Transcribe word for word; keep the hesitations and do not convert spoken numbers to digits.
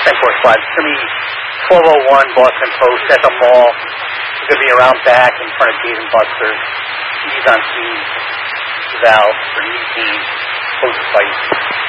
ten four five. It's going to be twelve oh one Boston Post at the mall. It's going to be around back in front of Dave and Buster's. He's on scene. Val for new team. Post fight.